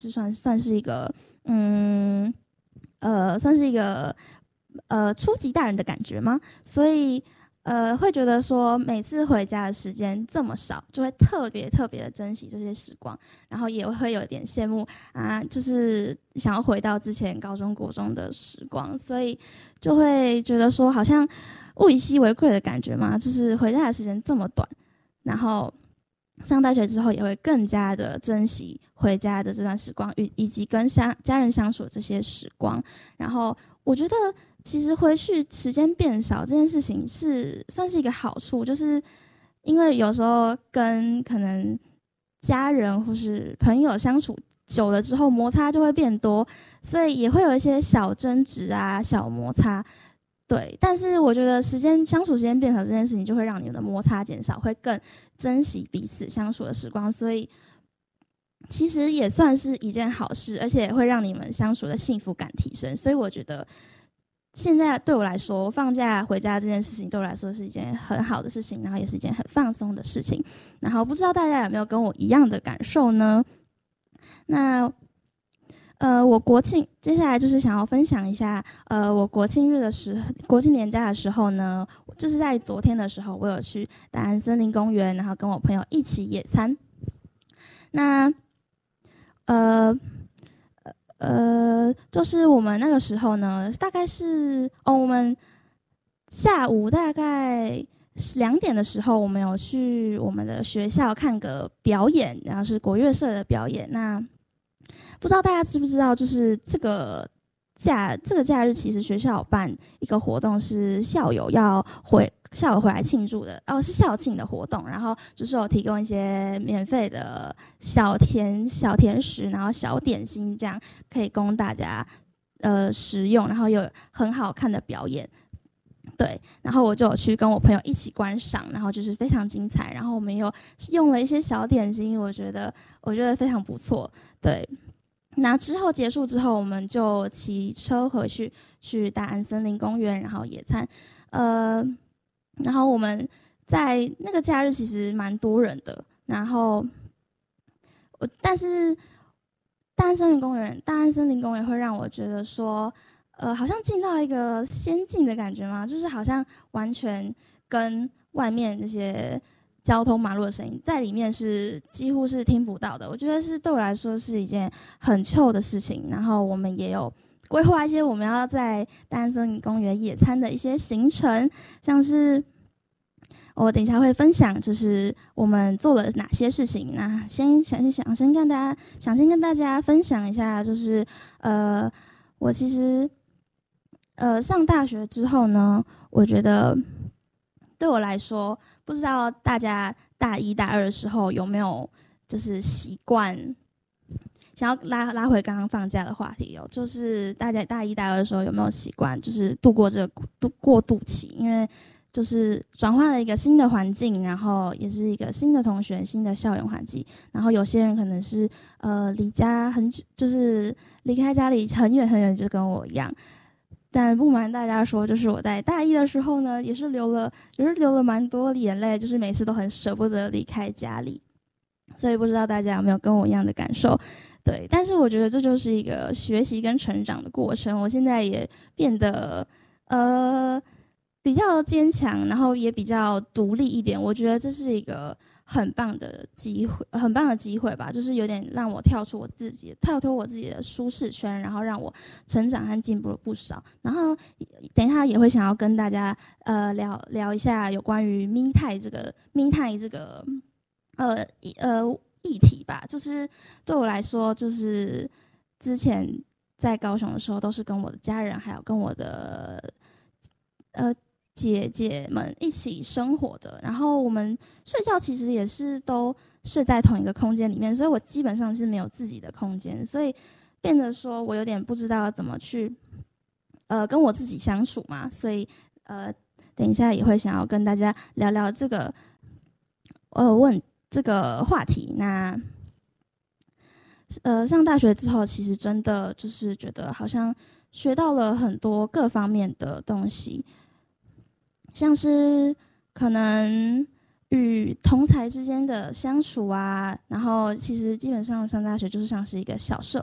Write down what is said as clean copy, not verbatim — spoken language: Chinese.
算是一个算是一个初级大人的感觉吗？所以会觉得说每次回家的时间这么少，就会特别特别的珍惜这些时光，然后也会有点羡慕啊，就是想要回到之前高中国中的时光，所以就会觉得说好像物以稀为贵的感觉嘛，就是回家的时间这么短，然后上大学之后也会更加的珍惜回家的这段时光，以及跟家人相处的这些时光。然后我觉得其实回去时间变少这件事情算是一个好处，就是因为有时候跟可能家人或是朋友相处久了之后，摩擦就会变多，所以也会有一些小争执啊、小摩擦。对，但是我觉得相处时间变少这件事情，就会让你们的摩擦减少，会更珍惜彼此相处的时光，所以其实也算是一件好事，而且会让你们相处的幸福感提升。所以我觉得现在对我来说，放假回家这件事情对我来说是一件很好的事情，然后也是一件很放松的事情。然后不知道大家有没有跟我一样的感受呢？那我接下来就是想要分享一下，我国庆年假的时候呢，就是在昨天的时候，我有去大安森林公园，然后跟我朋友一起野餐。那就是我们那个时候呢，大概是我们下午大概2点的时候，我们有去我们的学校看个表演，然后是国乐社的表演。那不知道大家知不知道，就是这个假日，其实学校有办一个活动，是校友回来庆祝的，是校庆的活动。然后就是有提供一些免费的小甜食，然后小点心，这样可以供大家食用，然后有很好看的表演。对，然后我就有去跟我朋友一起观赏，然后就是非常精彩。然后我们又用了一些小点心，我觉得非常不错。对。那之后结束之后，我们就骑车回去大安森林公园，然后野餐。然后我们在那个假日其实蛮多人的，然后但是大安森林公园会让我觉得说，好像进到一个仙境的感觉嘛，就是好像完全跟外面那些交通马路的声音在里面是几乎是听不到的。我觉得对我来说是一件很chill的事情。然后我们也有规划一些我们要在大安森林公园野餐的一些行程，像是我等一下会分享，就是我们做了哪些事情。那先跟大家分享一下，就是我其实上大学之后呢，我觉得对我来说，不知道大家大一大二的时候有没有就是习惯，想要拉回刚刚放假的话题就是大家大一大二的时候有没有习惯，就是度过这个过渡期，因为就是转换了一个新的环境，然后也是一个新的同学、新的校园环境。然后有些人可能是离家很久，就是离开家里很远很远，就跟我一样。但不瞒大家说，就是我在大一的时候呢，也是流了蛮多眼泪，就是每次都很舍不得离开家里。所以不知道大家有没有跟我一样的感受？对，但是我觉得这就是一个学习跟成长的过程。我现在也变得比较坚强，然后也比较独立一点。我觉得这是一个很棒的机会吧，就是有点让我跳脱我自己的舒适圈，然后让我成长和进步了不少。然后等一下也会想要跟大家聊一下有关于me time这个议题吧。就是对我来说，就是之前在高雄的时候，都是跟我的家人还有跟我的姐姐们一起生活的。然后我们睡觉其实也是都睡在同一个空间里面，所以我基本上是没有自己的空间，所以变得说我有点不知道要怎么去跟我自己相处嘛。所以等一下也会想要跟大家聊聊这个这个话题。那上大学之后，其实真的就是觉得好像学到了很多各方面的东西，像是可能与同才之间的相处啊，然后其实基本上上大学就是像是一个小社